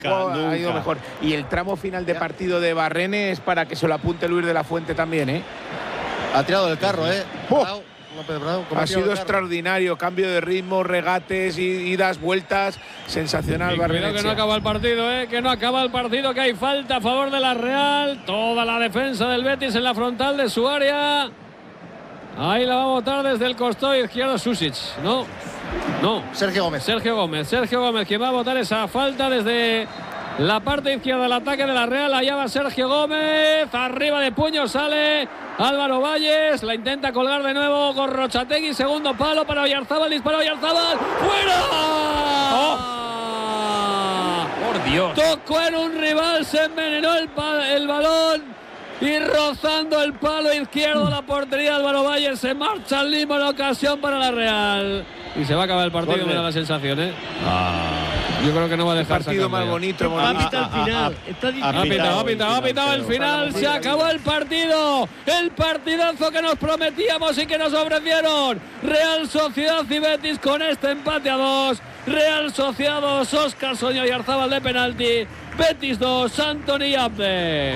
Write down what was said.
Ha ido mejor. Y el tramo final de partido de Barrene es para que se lo apunte Luis de la Fuente también, ¿eh? Ha tirado del carro, ¿eh? ¡Oh! López Bravo, Ha sido extraordinario, cambio de ritmo, regates, idas, vueltas, sensacional Barrenechea. Que no acaba el partido, que no acaba el partido, que hay falta a favor de la Real. Toda la defensa del Betis en la frontal de su área. Ahí la va a botar desde el costado izquierdo Susic, ¿no? Sergio Gómez, quien va a botar esa falta desde la parte izquierda del ataque de la Real. Allá va Sergio Gómez, arriba de puño sale Álvaro Valles, la intenta colgar de nuevo Gorrochategui, segundo palo para Oyarzábal, dispara Oyarzábal, ¡fuera! ¡Oh! ¡Por Dios! Tocó en un rival, se envenenó el balón. Y rozando el palo izquierdo la portería, Álvaro Valles se marcha al limbo, la ocasión para la Real. Y se va a acabar el partido, me da la sensación, Yo creo que no va a dejar el partido más bonito. Ha pitado el final, se acabó el partido. El partidazo que nos prometíamos y que nos ofrecieron Real Sociedad y Betis con este empate a 2. Real Sociedad 2, Óscar Soña y Oyarzábal de penalti. Betis 2, Antoni Abde.